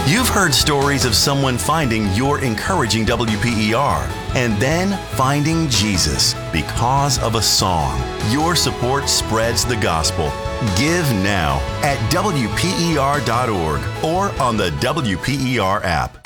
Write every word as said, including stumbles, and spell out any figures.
You've heard stories of someone finding your encouraging W P E R and then finding Jesus because of a song. Your support spreads the gospel. Give now at W P E R dot org or on the W P E R app.